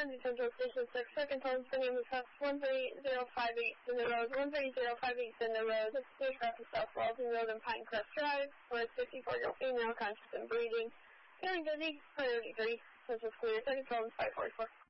Sandy Central Station 6, second home, City House, 13058 Cinder Road, 13058 Cinder Road, 63 Crossing South Walton Road and Pinecrest Drive, for a 54-year-old female, conscious and breathing, feeling dizzy, priority 3, Central Clear, second home, 544.